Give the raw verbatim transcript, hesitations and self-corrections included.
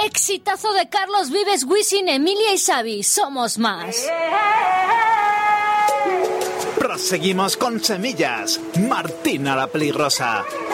Exitazo de Carlos Vives, Wisin, Emilia y Xavi. Somos más. Proseguimos con Semillas. Martina la Peligrosa.